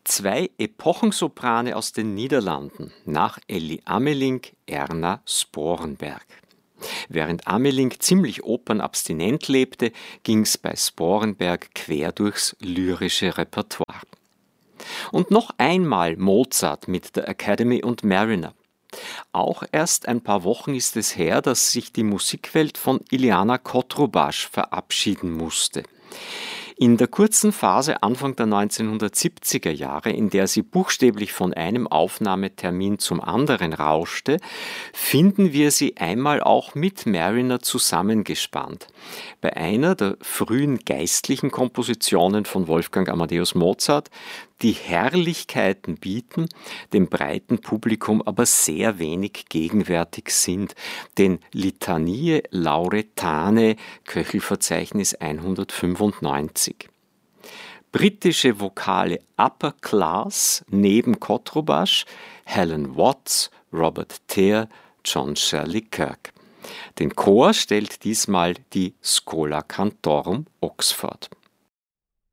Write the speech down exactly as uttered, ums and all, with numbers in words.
Zwei Epochensoprane aus den Niederlanden, nach Elly Amelink, Erna Sporenberg. Während Amelink ziemlich opernabstinent lebte, ging's bei Sporenberg quer durchs lyrische Repertoire. Und noch einmal Mozart mit der Academy und Mariner. Auch erst ein paar Wochen ist es her, dass sich die Musikwelt von Iliana Kotrubasch verabschieden musste. In der kurzen Phase Anfang der neunzehnhundertsiebziger Jahre, in der sie buchstäblich von einem Aufnahmetermin zum anderen rauschte, finden wir sie einmal auch mit Mariner zusammengespannt. Bei einer der frühen geistlichen Kompositionen von Wolfgang Amadeus Mozart, die Herrlichkeiten bieten, dem breiten Publikum aber sehr wenig gegenwärtig sind, den Litanie Lauretane, Köchelverzeichnis hundertfünfundneunzig. Britische Vokale Upper Class neben Kotrubasch, Helen Watts, Robert Thayer, John Shirley Kirk. Den Chor stellt diesmal die Schola Cantorum Oxford.